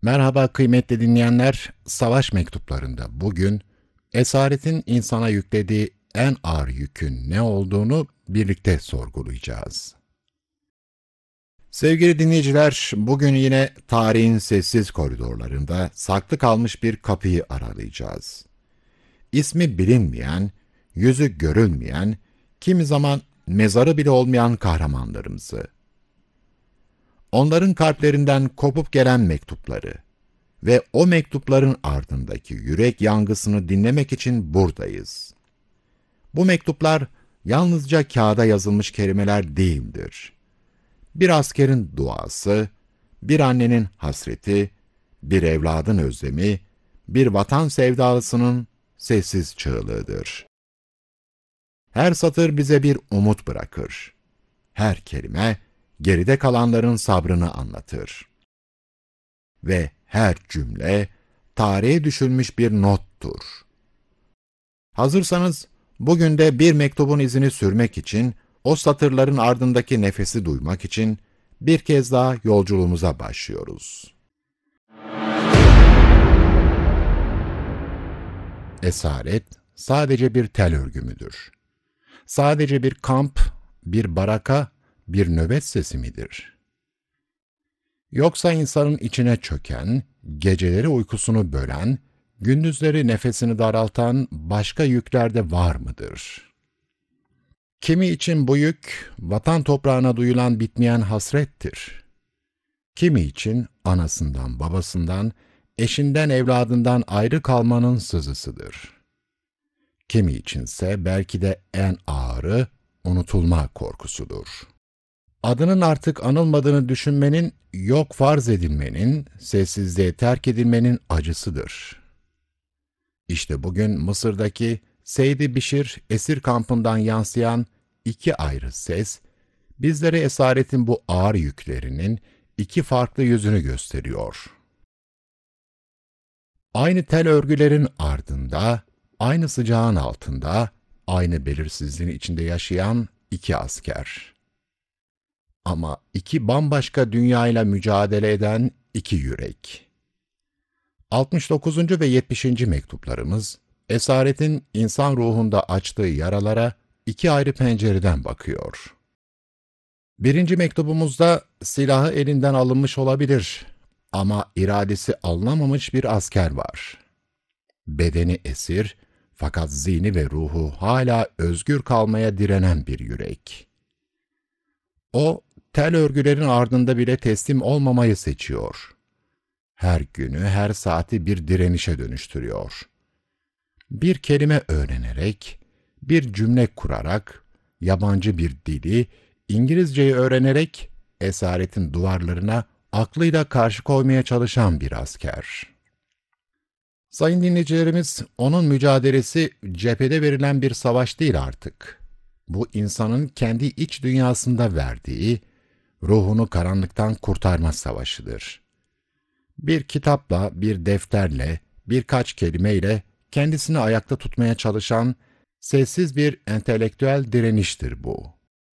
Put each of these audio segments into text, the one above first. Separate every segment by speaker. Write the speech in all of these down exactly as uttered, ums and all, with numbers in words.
Speaker 1: Merhaba kıymetli dinleyenler, savaş mektuplarında bugün esaretin insana yüklediği en ağır yükün ne olduğunu birlikte sorgulayacağız. Sevgili dinleyiciler, bugün yine tarihin sessiz koridorlarında saklı kalmış bir kapıyı aralayacağız. İsmi bilinmeyen, yüzü görülmeyen, kimi zaman mezarı bile olmayan kahramanlarımızı, onların kalplerinden kopup gelen mektupları, ve o mektupların ardındaki yürek yangısını dinlemek için buradayız. Bu mektuplar yalnızca kağıda yazılmış kelimeler değildir. Bir askerin duası, bir annenin hasreti, bir evladın özlemi, bir vatan sevdalısının sessiz çığlığıdır. Her satır bize bir umut bırakır. Her kelime geride kalanların sabrını anlatır. Ve her cümle tarihe düşülmüş bir nottur. Hazırsanız bugün de bir mektubun izini sürmek için, o satırların ardındaki nefesi duymak için bir kez daha yolculuğumuza başlıyoruz. Esaret sadece bir tel örgü müdür? Sadece bir kamp, bir baraka, bir nöbet sesi midir? Yoksa insanın içine çöken, geceleri uykusunu bölen, gündüzleri nefesini daraltan başka yükler de var mıdır? Kimi için bu yük, vatan toprağına duyulan bitmeyen hasrettir. Kimi için anasından, babasından, eşinden, evladından ayrı kalmanın sızısıdır. Kimi içinse belki de en ağırı unutulma korkusudur. Adının artık anılmadığını düşünmenin, yok farz edilmenin, sessizliğe terk edilmenin acısıdır. İşte bugün Mısır'daki Seydi Bişir esir kampından yansıyan iki ayrı ses, bizlere esaretin bu ağır yüklerinin iki farklı yüzünü gösteriyor. Aynı tel örgülerin ardında, aynı sıcağın altında, aynı belirsizliğin içinde yaşayan iki asker. Ama iki bambaşka dünyayla mücadele eden iki yürek. altmış dokuzuncu ve yetmişinci mektuplarımız, esaretin insan ruhunda açtığı yaralara iki ayrı pencereden bakıyor. Birinci mektubumuzda silahı elinden alınmış olabilir ama iradesi alınamamış bir asker var. Bedeni esir fakat zihni ve ruhu hala özgür kalmaya direnen bir yürek. O, tel örgülerin ardında bile teslim olmamayı seçiyor. Her günü, her saati bir direnişe dönüştürüyor. Bir kelime öğrenerek, bir cümle kurarak, yabancı bir dili, İngilizceyi öğrenerek, esaretin duvarlarına aklıyla karşı koymaya çalışan bir asker. Sayın dinleyicilerimiz, onun mücadelesi cephede verilen bir savaş değil artık. Bu insanın kendi iç dünyasında verdiği, ruhunu karanlıktan kurtarma savaşıdır. Bir kitapla, bir defterle, birkaç kelimeyle kendisini ayakta tutmaya çalışan sessiz bir entelektüel direniştir bu.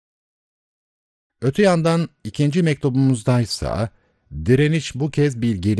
Speaker 1: Öte yandan ikinci mektubumuzdaysa, direniş bu kez bilgiyle